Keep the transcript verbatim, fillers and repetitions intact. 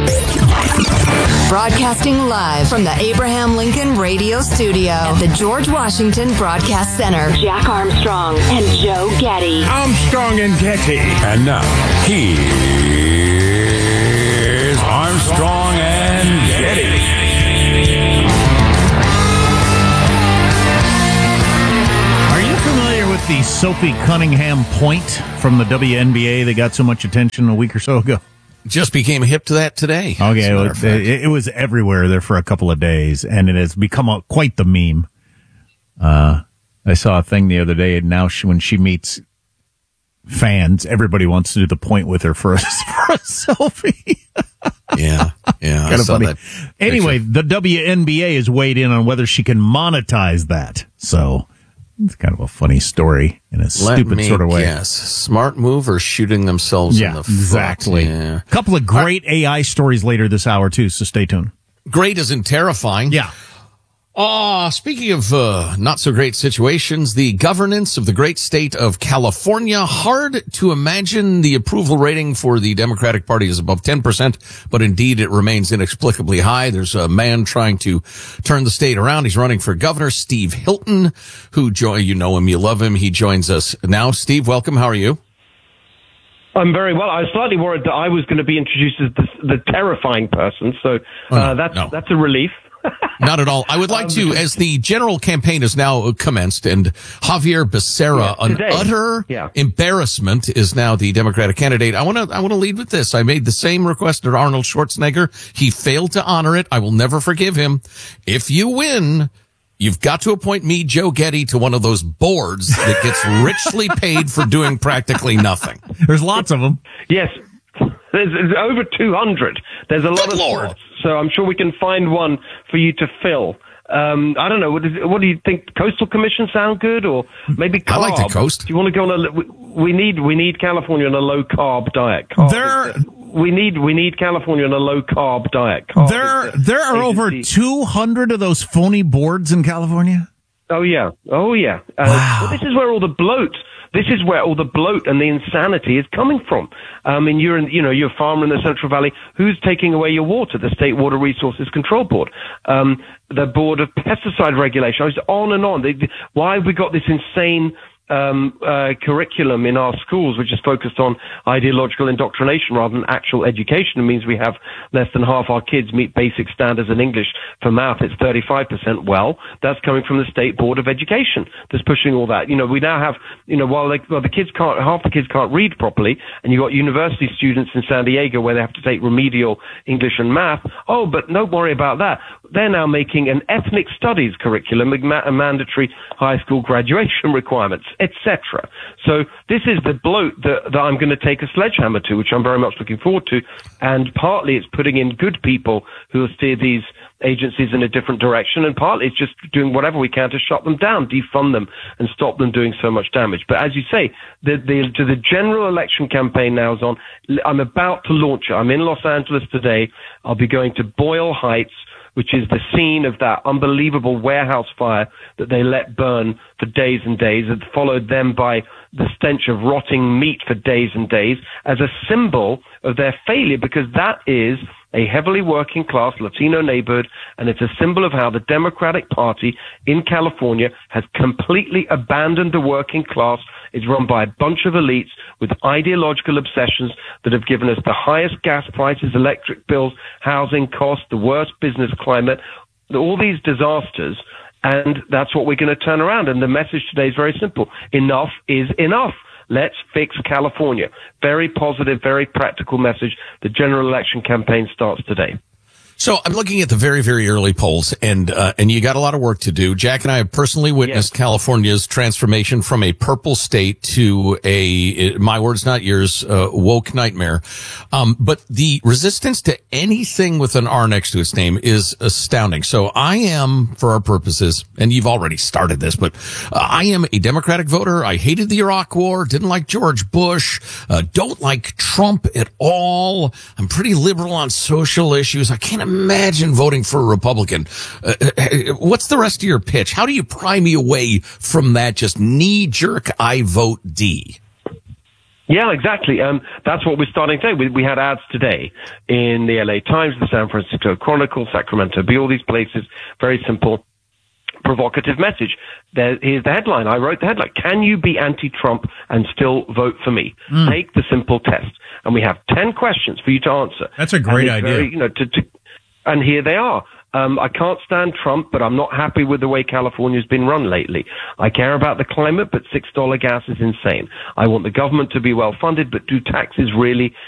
Broadcasting live from the Abraham Lincoln Radio Studio at the George Washington Broadcast Center. Jack Armstrong and Joe Getty. Armstrong and Getty. And now, here's Armstrong and Getty. Are you familiar with the Sophie Cunningham point from the W N B A that got so much attention a week or so ago? Just became hip to that today. Okay, it was, it, it was everywhere there for a couple of days, and it has become a, quite the meme. Uh, I saw a thing the other day, and now she, when she meets fans, everybody wants to do the point with her for a, for a selfie. Yeah, yeah. Kind of funny. That anyway, picture. The W N B A has weighed in on whether she can monetize that. So it's kind of a funny story in a Let stupid me sort of way. Yes, smart move or shooting themselves Yeah, in the exactly. foot. Yeah. A couple of great A I stories later this hour, too, so stay tuned. Great isn't terrifying. Yeah. Ah, speaking of uh, not so great situations, the governance of the great state of California. Hard to imagine the approval rating for the Democratic Party is above ten percent, but indeed it remains inexplicably high. There's a man trying to turn the state around. He's running for governor, Steve Hilton, who join, you know him, you love him. He joins us now. Steve, welcome. How are you? I'm very well. I was slightly worried that I was going to be introduced as the, the terrifying person, so uh, oh, no, that's no. that's a relief. Not at all. I would like to, as the general campaign has now commenced, and Javier Becerra, yeah, an today. utter yeah. embarrassment, is now the Democratic candidate. I want to, I want to lead with this. I made the same request at Arnold Schwarzenegger. He failed to honor it. I will never forgive him. If you win, you've got to appoint me, Joe Getty, to one of those boards that gets richly paid for doing practically nothing. There's lots of them. Yes. There's, there's over two hundred. There's a lot Good of Lord. spots, so I'm sure we can find one for you to fill. Um, I don't know. What, is, what do you think? Coastal Commission sound good, or maybe carb? I like the coast. Do you want to go on a? We, we need we need California on a low carb diet. Carb There, is, we need we need California on a low carb diet. Carb there, is the there are over agency. two hundred of those phony boards in California. Oh yeah, oh yeah. Uh, Wow. well, this is where all the bloat. This is where all the bloat and the insanity is coming from. I mean, you're in, you know, you're a farmer in the Central Valley. Who's taking away your water? The State Water Resources Control Board, um, the Board of Pesticide Regulation. I was on and on. They, they, why have we got this insane um, uh, curriculum in our schools, which is focused on ideological indoctrination rather than actual education? It means we have less than half our kids meet basic standards in English. For math, it's thirty-five percent. Well, that's coming from the State Board of Education that's pushing all that. You know, we now have, you know, while, they, while the kids can't, half the kids can't read properly, and you've got university students in San Diego where they have to take remedial English and math. Oh, but don't worry about that. They're now making an ethnic studies curriculum, ma- mandatory high school graduation requirements, et cetera. So this is the bloat that, that I'm going to take a sledgehammer to, which I'm very much looking forward to. And partly it's putting in good people who will steer these agencies in a different direction, and partly it's just doing whatever we can to shut them down, defund them, and stop them doing so much damage. But as you say, the, the, to the general election campaign now is on. I'm about to launch it. I'm in Los Angeles today. I'll be going to Boyle Heights, which is the scene of that unbelievable warehouse fire that they let burn for days and days, and followed them by the stench of rotting meat for days and days, as a symbol of their failure, because that is a heavily working class Latino neighborhood, and it's a symbol of how the Democratic Party in California has completely abandoned the working class. It's run by a bunch of elites with ideological obsessions that have given us the highest gas prices, electric bills, housing costs, the worst business climate, all these disasters. And that's what we're going to turn around. And the message today is very simple. Enough is enough. Let's fix California. Very positive, very practical message. The general election campaign starts today. So I'm looking at the very, very early polls, and uh, and you got a lot of work to do. Jack and I have personally witnessed yes. California's transformation from a purple state to a, my words, not yours, uh, woke nightmare. Um, but the resistance to anything with an R next to its name is astounding. So I am, for our purposes, and you've already started this, but uh, I am a Democratic voter. I hated the Iraq War, didn't like George Bush, uh, don't like Trump at all. I'm pretty liberal on social issues. I can't imagine voting for a Republican. Uh, what's the rest of your pitch? How do you pry me away from that just knee-jerk I vote D? Yeah, exactly. Um, that's what we're starting today. We, we had ads today in the L A Times, the San Francisco Chronicle, Sacramento Bee, all these places. Very simple, provocative message. There, here's the headline. I wrote the headline. Can you be anti-Trump and still vote for me? Mm. Take the simple test. And we have ten questions for you to answer. That's a great idea. Very, you know, to, to, and here they are. Um, I can't stand Trump, but I'm not happy with the way California's been run lately. I care about the climate, but six dollar gas is insane. I want the government to be well funded, but do taxes really